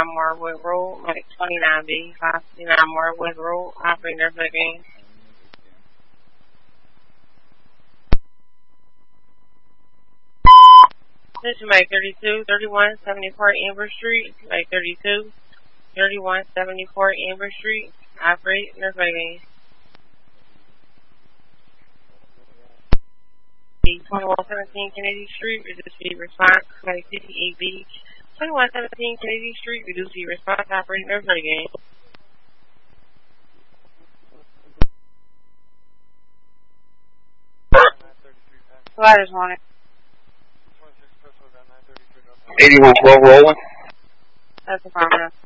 Marwood Road, like 29B, 569 Marwood Road, operator booking. This is Mike 32, 3174 Amber Street, Mike 32, 3174 Amber Street, operator booking. 2117 Kennedy Street, reduce the response, Mike 58B. 2117 Kennedy Street, reduce the response, operator booking. Providers on it. 8112 rolling. That's a problem.